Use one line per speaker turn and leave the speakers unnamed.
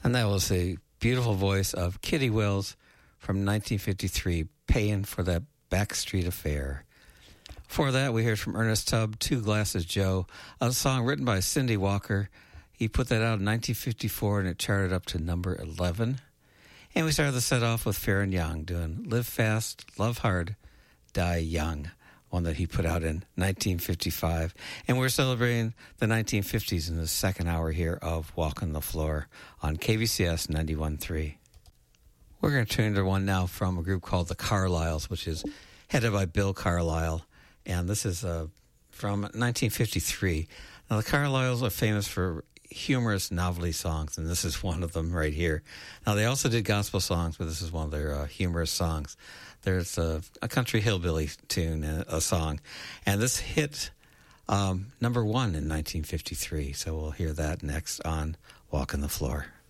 And that was the beautiful voice of Kitty Wells from 1953, Paying for That Backstreet Affair. Before that, we heard from Ernest Tubb, Two Glasses Joe, a song written by Cindy Walker. He put that out in 1954, and it charted up to number 11. And we started the set off with Faron Young doing Live Fast, Love Hard, Die Young, one that he put out in 1955. And we're celebrating the 1950s in the second hour here of Walking the Floor on KVCS 91.3. We're going to turn to one now from a group called the Carlisles, which is headed by Bill Carlisle. And this is from 1953. Now, the Carlisles are famous for humorous novelty songs, and this is one of them right here. Now, they also did gospel songs, but this is one of their humorous songs. There's a country hillbilly tune, a song, and this hit number one in 1953, so we'll hear that next on Walking the Floor.